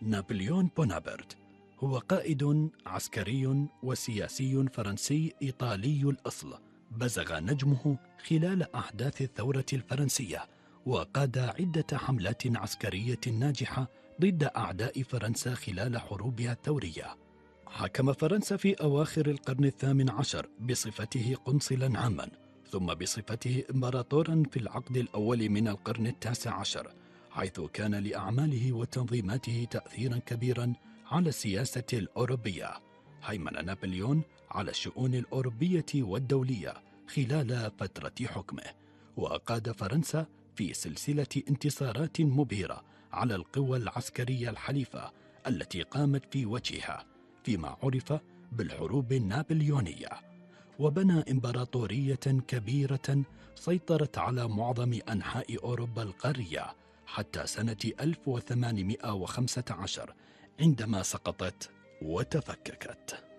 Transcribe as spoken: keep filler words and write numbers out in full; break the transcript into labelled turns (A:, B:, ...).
A: نابليون بونابرت هو قائد عسكري وسياسي فرنسي إيطالي الأصل، بزغ نجمه خلال أحداث الثورة الفرنسية، وقاد عدة حملات عسكرية ناجحة ضد أعداء فرنسا خلال حروبها الثورية. حكم فرنسا في أواخر القرن الثامن عشر بصفته قنصلا عاما، ثم بصفته إمبراطورا في العقد الأول من القرن التاسع عشر، حيث كان لأعماله وتنظيماته تأثيرا كبيرا على السياسة الأوروبية. هيمن نابليون على الشؤون الأوروبية والدولية خلال فترة حكمه، وقاد فرنسا في سلسلة انتصارات مبهرة على القوى العسكرية الحليفة التي قامت في وجهها فيما عرف بالحروب النابليونية، وبنى إمبراطورية كبيرة سيطرت على معظم أنحاء أوروبا القارية حتى سنة ألف وثمانمائة وخمسة عشر عندما سقطت وتفككت.